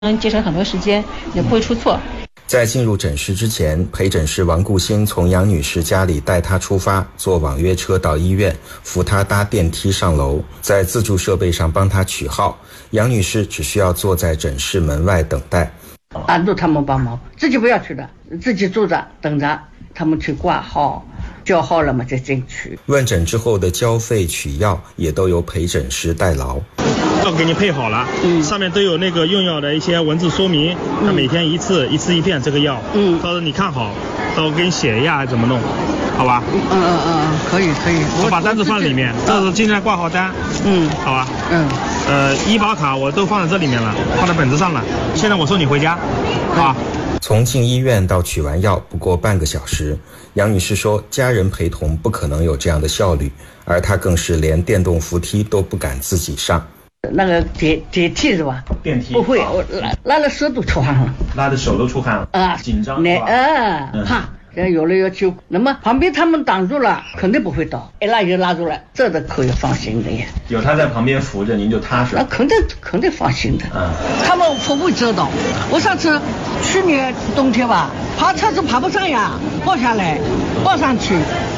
能节省很多时间，也不会出错。 在进入诊室之前，陪诊师王顾新从杨女士家里带她出发，坐网约车到医院，扶她搭电梯上楼，在自助设备上帮她取号。杨女士只需要坐在诊室门外等待。 帮助他们帮忙，自己不要去的，自己坐着等着他们去挂号，叫号了嘛再进去。 问诊之后的交费取药也都由陪诊师代劳。 药给你配好了，上面都有那个用药的一些文字说明，他每天一次一片这个药，到时候你看好，到时候给你写一下怎么弄，好吧？ 可以。 我把单子放里面，这是今天的挂号单，好吧？医保卡我都放在这里面了，放在本子上了。现在我送你回家，啊。 从进医院到取完药不过半个小时，杨女士说家人陪同不可能有这样的效率，而她更是连电动扶梯都不敢自己上。 那个电梯是吧？ 电梯不会，我拉了手都出汗了， 拉的手都出汗了啊，紧张怕有了要求，那么旁边他们挡住了，肯定不会倒，一拉就拉住了，这都可以放心的呀。 有他在旁边扶着，您就踏实。 那肯定放心的。他们不会知道。我上次去年冬天吧，爬车子爬不上呀，抱下来，抱上去。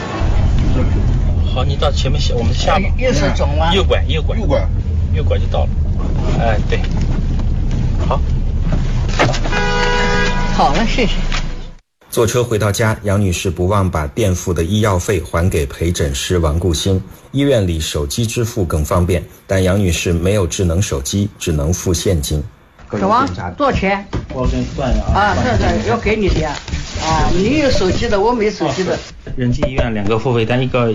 好，你到前面我们下吧。 右手转弯。 右拐就到了。哎，对。 好了，谢谢。 坐车回到家，杨女士不忘把垫付的医药费还给陪诊师王顾新。医院里手机支付更方便，但杨女士没有智能手机，只能付现金。 小王，多少钱？ 我给你算一下啊。 这要给你的呀。你有手机的，我没手机的。 仁济医院2个付费单，一个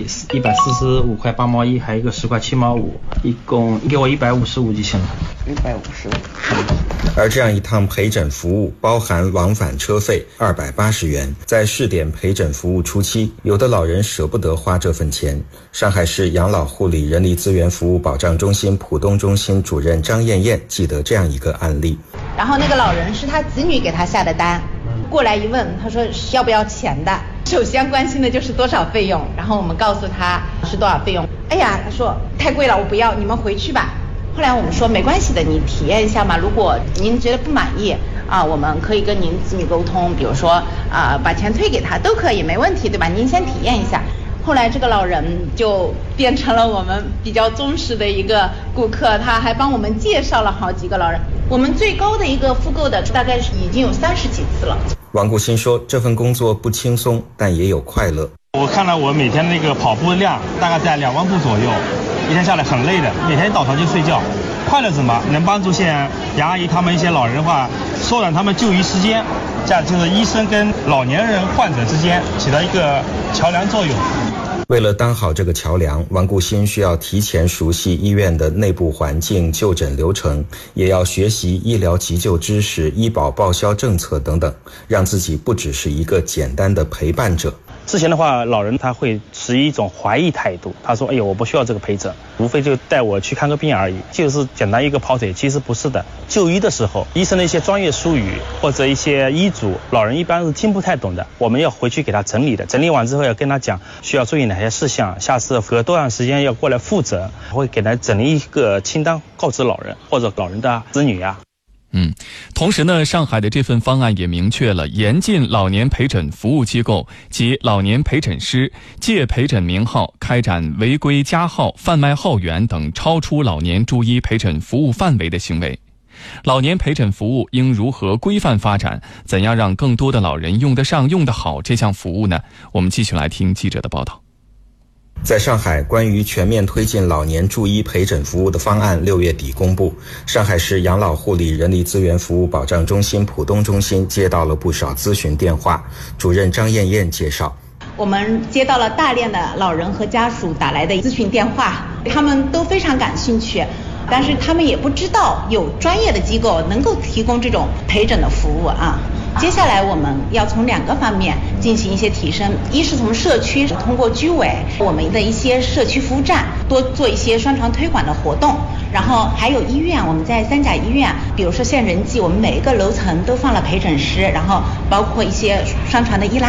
145块8毛1，还有一个10块7毛5，一共你给我155就行了。 155。 而这样一趟陪诊服务包含往返车费280元。在试点陪诊服务初期，有的老人舍不得花这份钱。上海市养老护理人力资源服务保障中心浦东中心主任张艳艳记得这样一个案例。 然后那个老人是他子女给他下的单，过来一问，他说要不要钱的。首先关心的就是多少费用，然后我们告诉他是多少费用。哎呀，他说太贵了，我不要，你们回去吧。后来我们说没关系的，你体验一下嘛，如果您觉得不满意我们可以跟您子女沟通，比如说把钱退给他都可以，没问题，对吧？您先体验一下。后来这个老人就变成了我们比较忠实的一个顾客，他还帮我们介绍了好几个老人。我们最高的一个复购的大概是已经有30几次了。 王顾新说，这份工作不轻松，但也有快乐。 我看到我每天那个跑步量大概在2万步左右，一天下来很累的，每天倒头就睡觉。快乐什么？能帮助现杨阿姨他们一些老人的话，缩短他们就医时间，这样就是医生跟老年人患者之间起到一个桥梁作用。 为了当好这个桥梁，王顾新需要提前熟悉医院的内部环境、就诊流程，也要学习医疗急救知识、医保报销政策等等，让自己不只是一个简单的陪伴者。 之前的话，老人他会持一种怀疑态度，他说：“哎呦，我不需要这个陪诊，无非就带我去看个病而已，就是简单一个跑腿。”其实不是的，就医的时候，医生的一些专业术语或者一些医嘱，老人一般是听不太懂的，我们要回去给他整理的，整理完之后要跟他讲需要注意哪些事项，下次隔多长时间要过来负责，会给他整理一个清单，告知老人或者老人的子女啊。 同时呢，上海的这份方案也明确了，严禁老年陪诊服务机构及老年陪诊师借陪诊名号开展违规加号、贩卖号源等超出老年注医陪诊服务范围的行为。老年陪诊服务应如何规范发展？怎样让更多的老人用得上、用得好这项服务呢？我们继续来听记者的报道。 在上海，关于全面推进老年注医陪诊服务的方案6月底公布。上海市养老护理人力资源服务保障中心浦东中心接到了不少咨询电话。主任张艳艳介绍， 我们接到了大量的老人和家属打来的咨询电话，他们都非常感兴趣，但是他们也不知道有专业的机构能够提供这种陪诊的服务啊。接下来我们要从2个方面进行一些提升，一是从社区通过居委我们的一些社区服务站多做一些宣传推广的活动，然后还有医院，我们在3甲医院，比如说像仁济，我们每一个楼层都放了陪诊师，然后包括一些宣传的医拉宝。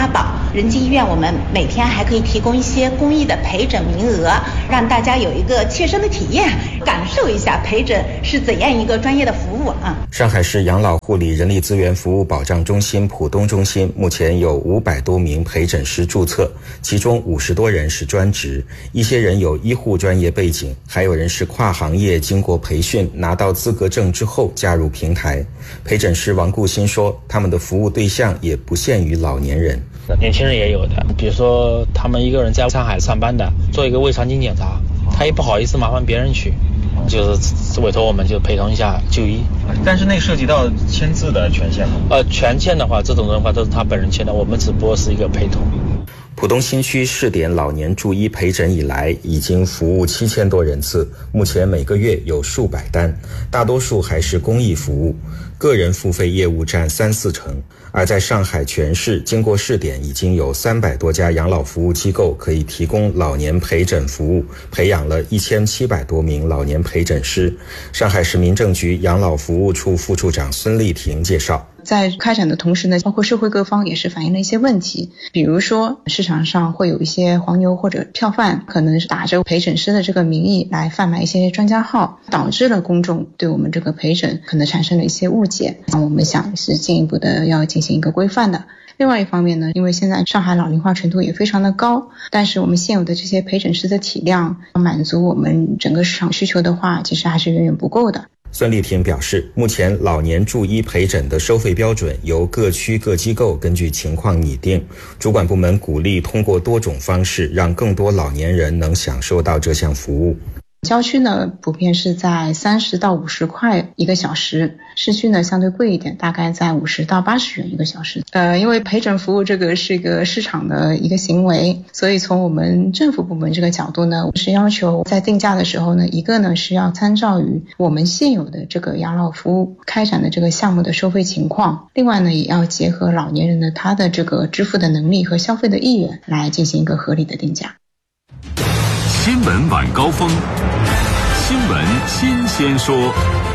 仁济医院我们每天还可以提供一些公益的陪诊名额，让大家有一个切身的体验，感受一下陪诊是怎样一个专业的服务啊。 上海市养老护理人力资源服务保障中心浦东中心目前有500多名陪诊师注册，其中50多人是专职，一些人有医护专业背景，还有人是跨行业经过培训拿到资格证之后加入平台。陪诊师王顾新说，他们的服务对象也不限于老年人， 年轻人也有的，比如说他们一个人在上海上班的，做一个胃肠镜检查，他也不好意思麻烦别人去，就是委托我们就陪同一下就医。 但是那涉及到签字的权限吗？ 权限的话，这种的话都是他本人签的，我们只不过是一个陪同。 浦东新区试点老年助医陪诊以来，已经服务7000多人次，目前每个月有数百单，大多数还是公益服务，个人付费业务占3-4成。而在上海全市，经过试点，已经有300多家养老服务机构可以提供老年陪诊服务，培养了1700多名老年陪诊师。上海市民政局养老服务处副处长孙丽婷介绍， 在开展的同时呢，包括社会各方也是反映了一些问题，比如说市场上会有一些黄牛或者票贩，可能是打着陪诊师的这个名义来贩卖一些专家号，导致了公众对我们这个陪诊可能产生了一些误解。我们想是进一步的要进行一个规范的。另外一方面呢，因为现在上海老龄化程度也非常的高，但是我们现有的这些陪诊师的体量满足我们整个市场需求的话，其实还是远远不够的。 孙丽婷表示，目前老年助医陪诊的收费标准由各区各机构根据情况拟定，主管部门鼓励通过多种方式让更多老年人能享受到这项服务。 郊区呢普遍是在30到50块一个小时，市区呢相对贵一点，大概在50到80元一个小时。因为陪诊服务这个是一个市场的一个行为，所以从我们政府部门这个角度呢，是要求在定价的时候呢，一个呢是要参照于我们现有的这个养老服务开展的这个项目的收费情况，另外呢也要结合老年人的他的这个支付的能力和消费的意愿来进行一个合理的定价。 新闻晚高峰，新闻新鲜说。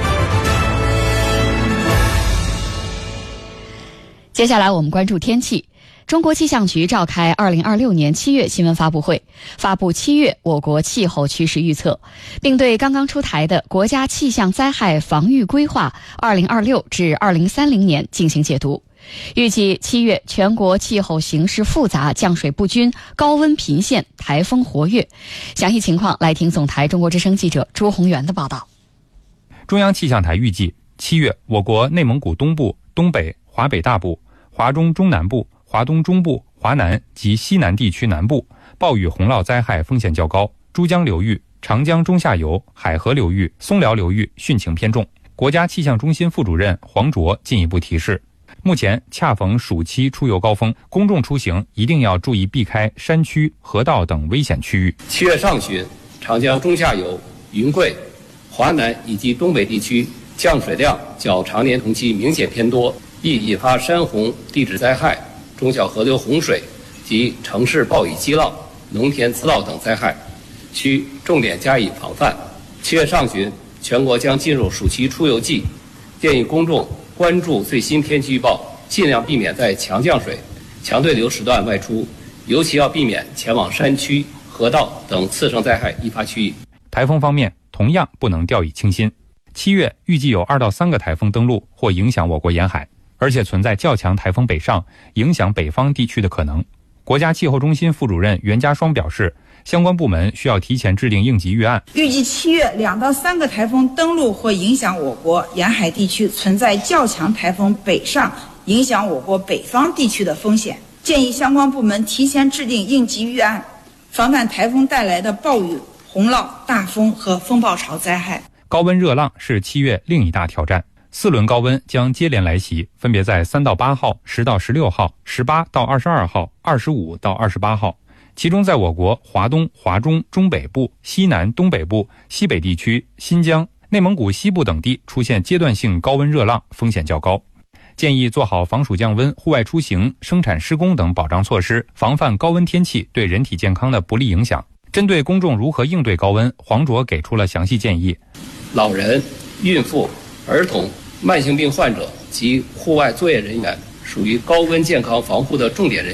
接下来我们关注天气。中国气象局召开2026年7月新闻发布会，发布7月我国气候趋势预测，并对刚刚出台的国家气象灾害防御规划2026至2030年进行解读。预计7月全国气候形势复杂，降水不均，高温频现，台风活跃。详细情况来听总台中国之声记者朱宏元的报道。 中央气象台预计7月我国内蒙古东部、东北、华北大部、华中中南部、华东中部、华南及西南地区南部暴雨洪涝灾害风险较高，珠江流域、长江中下游、海河流域、松辽流域汛情偏重。国家气象中心副主任黄卓进一步提示，目前恰逢暑期出游高峰，公众出行一定要注意避开山区、河道等危险区域。 7月上旬，长江中下游、云贵、华南以及东北地区降水量较常年同期明显偏多，易引发山洪、地质灾害、中小河流洪水及城市暴雨激涝、农田滋涝等灾害，需重点加以防范。7月上旬，全国将进入暑期出游季，建议公众关注最新天气预报，尽量避免在强降水、强对流时段外出，尤其要避免前往山区、河道等次生灾害易发区域。 台风方面，同样不能掉以轻心。7月预计有2到3个台风登陆或影响我国沿海，而且存在较强台风北上，影响北方地区的可能。国家气候中心副主任袁家双表示，相关部门需要提前制定应急预案。 预计7月2到3个台风登陆或影响我国沿海地区，存在较强台风北上，影响我国北方地区的风险。建议相关部门提前制定应急预案，防范台风带来的暴雨、洪涝、大风和风暴潮灾害。 高温热浪是7月另一大挑战，4轮高温将接连来袭，分别在3到8号、10到16号、18到22号、25到28号。其中在我国华东、华中、中北部、西南、东北部、西北地区、新疆、内蒙古西部等地出现阶段性高温热浪，风险较高。建议做好防暑降温、户外出行、生产施工等保障措施，防范高温天气对人体健康的不利影响。针对公众如何应对高温，黄卓给出了详细建议。 老人、孕妇、儿童、慢性病患者及户外作业人员属于高温健康防护的重点人群，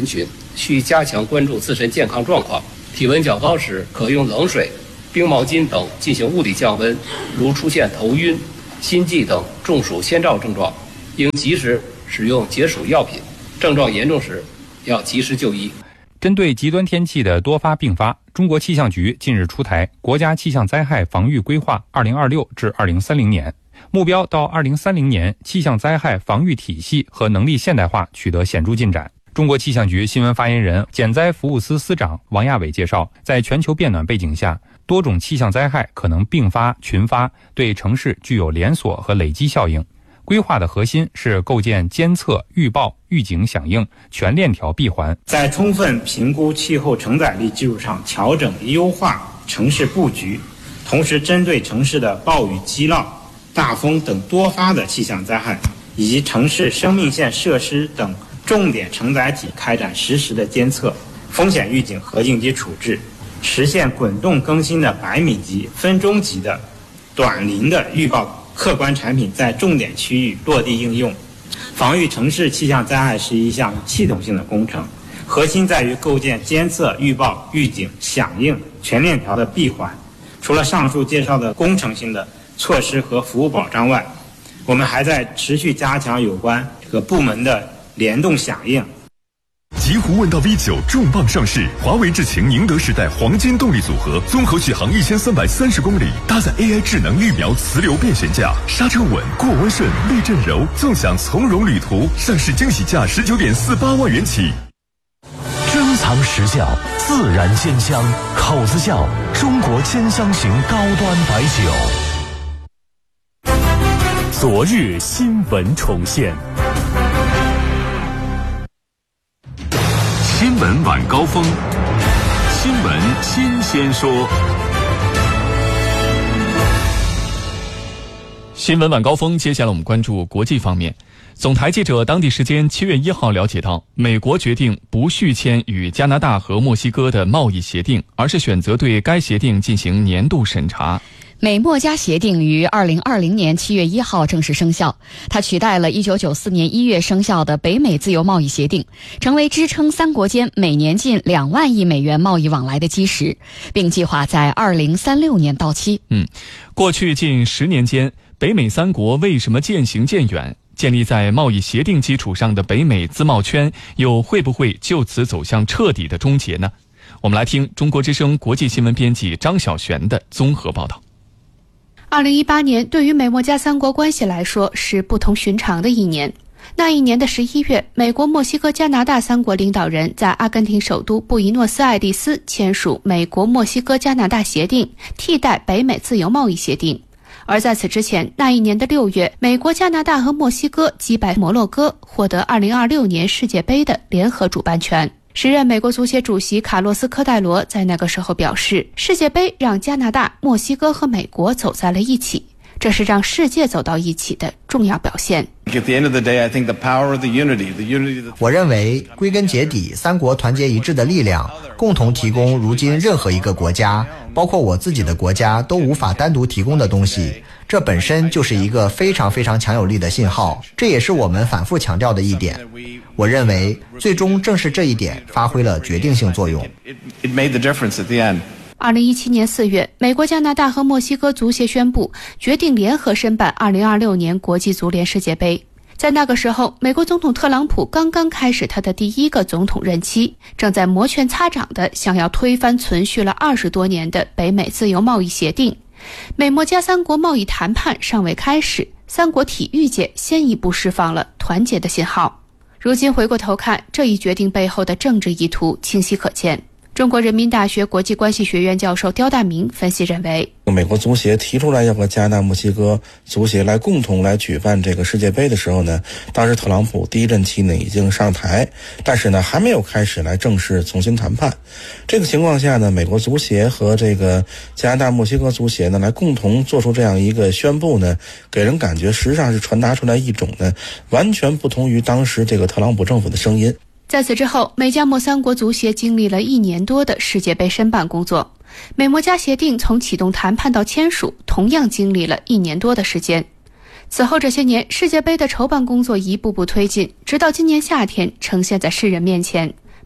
需加强关注自身健康状况。体温较高时，可用冷水、冰毛巾等进行物理降温。如出现头晕、心悸等中暑先兆症状，应及时使用解暑药品。症状严重时，要及时就医。 针对极端天气的多发并发，中国气象局近日出台《国家气象灾害防御规划（2026至2030年）》，目标到2030年，气象灾害防御体系和能力现代化取得显著进展。中国气象局新闻发言人、减灾服务司司长王亚伟介绍，在全球变暖背景下，多种气象灾害可能并发、群发，对城市具有连锁和累积效应。规划的核心是构建监测、预报、预警、响应全链条闭环， 在充分评估气候承载力基础上调整优化城市布局，同时针对城市的暴雨、激涝、大风等多发的气象灾害，以及城市生命线设施等重点承载体开展实时的监测、风险预警和应急处置，实现滚动更新的100米级、分钟级的短临的预报客观产品在重点区域落地应用。防御城市气象灾害是一项系统性的工程，核心在于构建监测、预报、预警、响应全链条的闭环。除了上述介绍的工程性的措施和服务保障外，我们还在持续加强有关部门的联动响应。 极狐问道 V9 重磅上市，华为智擎宁德时代黄金动力组合，综合续航1330公里，搭载 AI 智能绿苗磁流变悬架，刹车稳，过弯顺，避震柔，纵享从容旅途。上市惊喜价19.48万元起。 珍藏实效，自然鲜香，口子窖中国兼香型高端白酒。昨日新闻重现。 新闻晚高峰，新闻新鲜说。 新闻晚高峰，接下来我们关注国际方面。总台记者当地时间7月1号了解到，美国决定不续签与加拿大和墨西哥的贸易协定，而是选择对该协定进行年度审查。 美墨加协定于2020年7月1号正式生效，它取代了1994年1月生效的北美自由贸易协定，成为支撑三国间每年近2万亿美元贸易往来的基石，并计划在2036年到期。 过去近10年间，北美三国为什么渐行渐远？建立在贸易协定基础上的北美自贸圈又会不会就此走向彻底的终结呢？我们来听中国之声国际新闻编辑张晓璇的综合报道。 2018年对于美墨加三国关系来说是不同寻常的一年。那一年的11月，美国、墨西哥、加拿大三国领导人在阿根廷首都布宜诺斯艾利斯签署美国、墨西哥、加拿大协定，替代北美自由贸易协定。而在此之前，那一年的6月，美国、加拿大和墨西哥击败摩洛哥，获得2026年世界杯的联合主办权。时任美国足协主席卡洛斯·科戴罗在那个时候表示，世界杯让加拿大、墨西哥和美国走在了一起，这是让世界走到一起的重要表现。 我认为归根结底，三国团结一致的力量，共同提供如今任何一个国家，包括我自己的国家都无法单独提供的东西，这本身就是一个非常非常强有力的信号，这也是我们反复强调的一点。我认为最终正是这一点发挥了决定性作用。 2017年4月，美国、加拿大和墨西哥足协宣布决定联合申办2026年国际足联世界杯。在那个时候，美国总统特朗普刚刚开始他的第一个总统任期，正在摩拳擦掌地想要推翻存续了20多年的北美自由贸易协定。美墨加三国贸易谈判尚未开始，三国体育界先一步释放了团结的信号。如今回过头看，这一决定背后的政治意图清晰可见。中国人民大学国际关系学院教授刁大明分析认为， 美国足协提出来要和加拿大、墨西哥足协来共同来举办这个世界杯的时候呢，当时特朗普第一任期呢已经上台，但是呢还没有开始来正式重新谈判。这个情况下呢，美国足协和这个加拿大、墨西哥足协呢来共同做出这样一个宣布呢，给人感觉实际上是传达出来一种呢完全不同于当时这个特朗普政府的声音。 在此之后，美加墨三国足协经历了1年多的世界杯申办工作。美墨加协定从启动谈判到签署，同样经历了1年多的时间。此后这些年，世界杯的筹办工作一步步推进，直到今年夏天呈现在世人面前。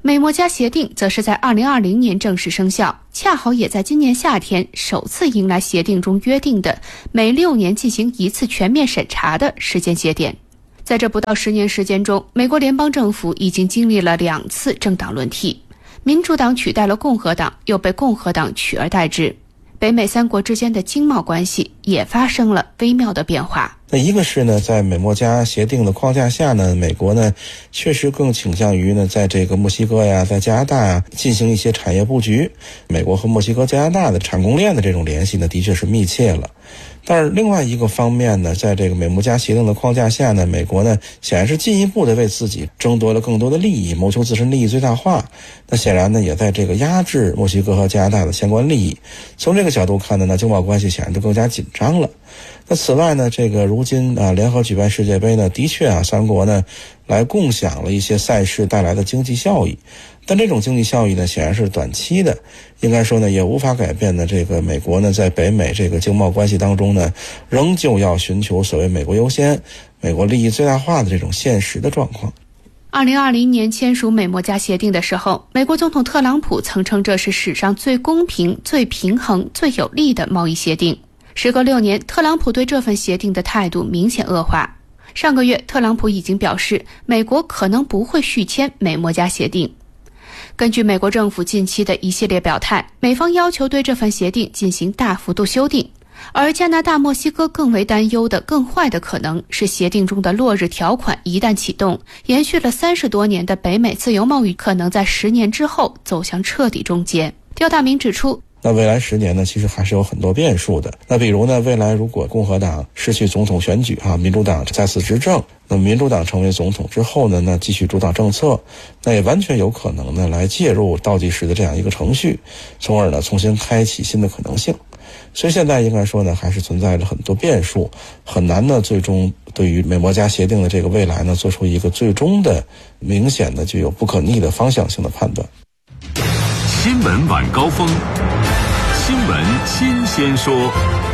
美墨加协定则是在2020年正式生效，恰好也在今年夏天首次迎来协定中约定的每6年进行一次全面审查的时间节点。在这不到10年时间中，美国联邦政府已经经历了2次政党轮替，民主党取代了共和党，又被共和党取而代之。北美3国之间的经贸关系也发生了微妙的变化。 那一个是呢，在美墨加协定的框架下呢，美国呢确实更倾向于呢，在这个墨西哥呀，在加拿大呀进行一些产业布局。美国和墨西哥、加拿大的产供链的这种联系呢，的确是密切了。但是另外一个方面呢，在这个美墨加协定的框架下呢，美国呢显然是进一步的为自己争夺了更多的利益，谋求自身利益最大化。那显然呢，也在这个压制墨西哥和加拿大的相关利益。从这个角度看呢，经贸关系显然就更加紧张了。那此外呢，这个如今联合举办世界杯呢，的确3国呢来共享了一些赛事带来的经济效益。但这种经济效益呢，显然是短期的，应该说呢，也无法改变呢这个美国呢在北美这个经贸关系当中呢，仍旧要寻求所谓美国优先、美国利益最大化的这种现实的状况。 2020年签署美墨加协定的时候，美国总统特朗普曾称这是史上最公平、最平衡、最有利的贸易协定。时隔6年，特朗普对这份协定的态度明显恶化。上个月，特朗普已经表示，美国可能不会续签美墨加协定。根据美国政府近期的一系列表态，美方要求对这份协定进行大幅度修订，而加拿大、墨西哥更为担忧的更坏的可能是协定中的落日条款一旦启动，延续了30多年的北美自由贸易可能在10年之后走向彻底终结。刁大明指出， 那未来10年呢，其实还是有很多变数的。那比如呢，未来如果共和党失去总统选举民主党再次执政，那么民主党成为总统之后呢，那继续主导政策，那也完全有可能呢来介入倒计时的这样一个程序，从而呢重新开启新的可能性。所以现在应该说呢，还是存在着很多变数，很难呢最终对于美墨加协定的这个未来呢做出一个最终的明显的具有不可逆的方向性的判断。 新闻晚高峰，新闻新鲜说。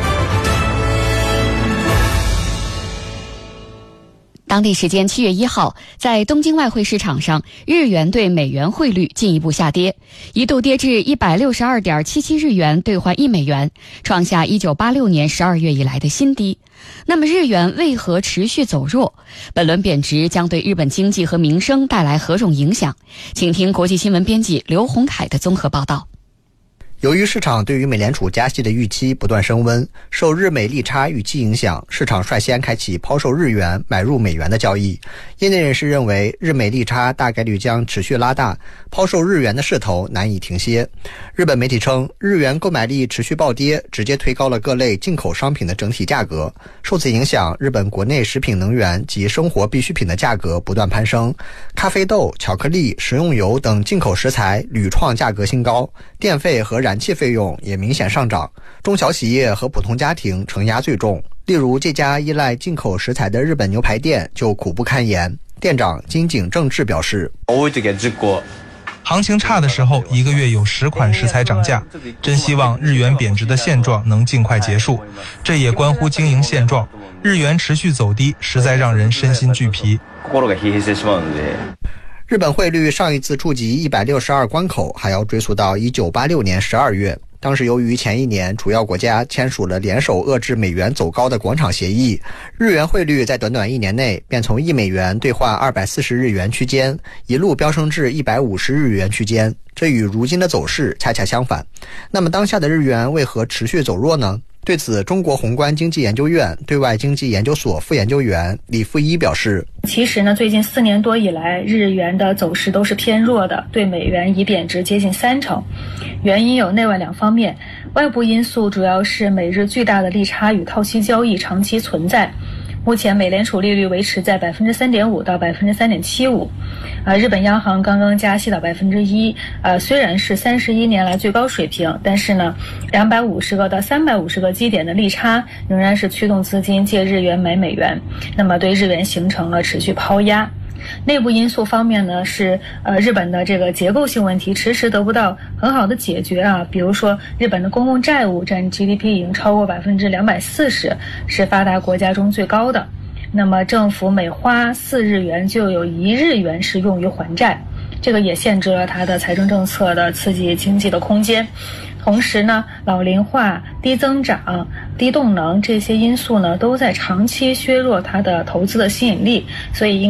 当地时间7月1号，在东京外汇市场上，日元对美元汇率进一步下跌，一度跌至 162.77 日元兑换1美元，创下1986年12月以来的新低。那么日元为何持续走弱？本轮贬值将对日本经济和民生带来何种影响？请听国际新闻编辑刘洪凯的综合报道。 由于市场对于美联储加息的预期不断升温，受日美利差预期影响，市场率先开启抛售日元买入美元的交易。业内人士认为，日美利差大概率将持续拉大，抛售日元的势头难以停歇。日本媒体称，日元购买力持续暴跌，直接推高了各类进口商品的整体价格。受此影响，日本国内食品、能源及生活必需品的价格不断攀升，咖啡豆、巧克力、食用油等进口食材屡创价格新高，电费和燃气费用也明显上涨，中小企业和普通家庭承压最重。例如，这家依赖进口食材的日本牛排店就苦不堪言。店长金井正治表示， 行情差的时候，1个月有10款食材涨价，真希望日元贬值的现状能尽快结束。这也关乎经营现状，日元持续走低，实在让人身心俱疲。 日本汇率上一次触及162关口，还要追溯到1986年12月。当时由于前一年主要国家签署了联手遏制美元走高的广场协议，日元汇率在短短1年内便从1美元兑换240日元区间，一路飙升至150日元区间，这与如今的走势恰恰相反。那么当下的日元为何持续走弱呢？对此，中国宏观经济研究院对外经济研究所副研究员李富一表示， 其实呢，最近4年多以来，日元的走势都是偏弱的，对美元已贬值接近30%。原因有内外2方面，外部因素主要是美日巨大的利差与套息交易长期存在。目前美联储利率维持在 3.5% 到 3.75%，日本央行刚刚加息到 1%，虽然是31年来最高水平，但是呢，250个到350个基点的利差仍然是驱动资金借日元买美元，那么对日元形成了持续抛压。内部因素方面呢，是日本的这个结构性问题迟迟得不到很好的解决比如说日本的公共债务占 GDP 已经超过240%，是发达国家中最高的。那么政府每花4日元就有1日元是用于还债。 这个也限制了它的财政政策的刺激经济的空间。同时呢，老龄化、低增长、低动能这些因素呢，都在长期削弱它的投资的吸引力，所以